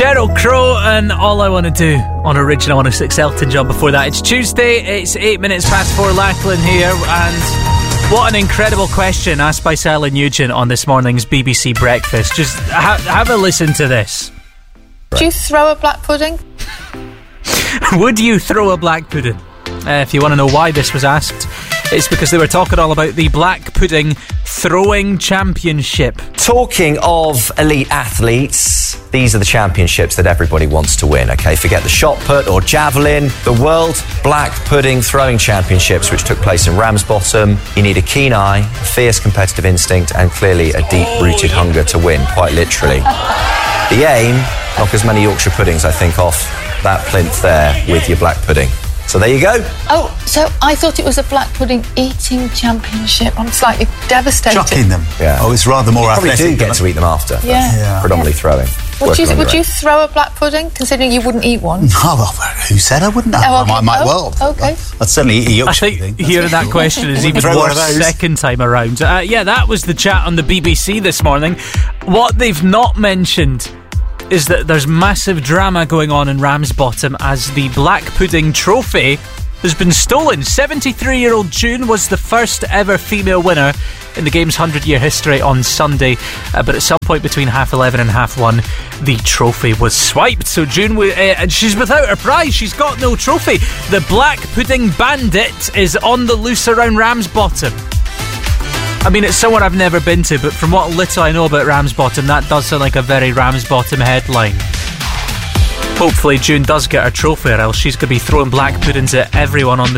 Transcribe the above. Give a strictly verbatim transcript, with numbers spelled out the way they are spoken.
Sheryl Crow and All I Want to Do on Original one oh six Elton John before that. It's Tuesday, it's eight minutes past four, Lachlan here, and what an incredible question asked by Sally Nugent on this morning's B B C Breakfast. Just ha- have a listen to this. Would you throw a black pudding? Would you throw a black pudding? Uh, if you want to know why this was asked, it's because they were talking all about the Black Pudding Throwing Championship. Talking of elite athletes, these are the championships that everybody wants to win, okay? Forget the shot put or javelin. The World Black Pudding Throwing Championships, which took place in Ramsbottom. You need a keen eye, a fierce competitive instinct, and clearly a deep-rooted hunger to win, quite literally. The aim, knock as many Yorkshire puddings, I think, off that plinth there with your black pudding. So there you go. Oh, so I thought it was a black pudding eating championship. I'm slightly devastated. Chucking them. Yeah. Oh, it's rather more you probably athletic. do get to eat them after. Yeah. Yeah. Predominantly throwing. Would you, would you throw a black pudding, considering you wouldn't eat one? Oh, well, who said I wouldn't? Oh, okay. I might, might oh, well. Okay. I'd certainly eat a I Yorkshire think pudding. hearing that question is even Throw one worse of those. second time around. Uh, yeah, that was the chat on the B B C this morning. What they've not mentioned is that there's massive drama going on in Ramsbottom as the Black Pudding Trophy has been stolen. seventy-three-year-old June was the first ever female winner in the game's hundred-year history on Sunday, uh, but at some point between half eleven and half one, the trophy was swiped. So June, w- uh, and she's without her prize. She's got no trophy. The Black Pudding Bandit is on the loose around Ramsbottom. I mean, it's somewhere I've never been to, but from what little I know about Ramsbottom, that does sound like a very Ramsbottom headline. Hopefully June does get her trophy, or else she's going to be throwing black puddings at everyone on the